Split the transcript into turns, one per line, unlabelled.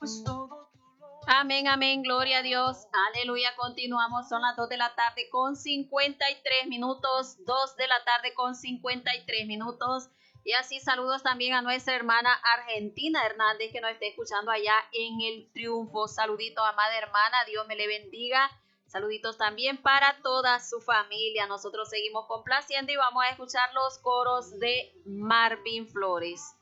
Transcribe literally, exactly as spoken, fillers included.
Amén, amén, gloria a Dios, aleluya. Continuamos, son las dos de la tarde con cincuenta y tres minutos, dos de la tarde con cincuenta y tres minutos. Y así saludos también a nuestra hermana Argentina Hernández, que nos está escuchando allá en El Triunfo. Saluditos, amada hermana, Dios me le bendiga. Saluditos también para toda su familia. Nosotros seguimos complaciendo y vamos a escuchar los coros de Marvin Flores.